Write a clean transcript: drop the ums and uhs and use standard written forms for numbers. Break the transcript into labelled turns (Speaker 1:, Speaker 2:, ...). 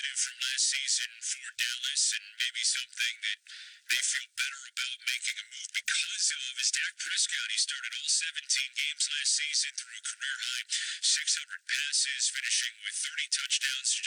Speaker 1: positive from last season for Dallas, and maybe something that they feel better about making a move because of is Dak Prescott. He started all 17 games last season, threw a career high 600 passes, finishing with 30 touchdowns.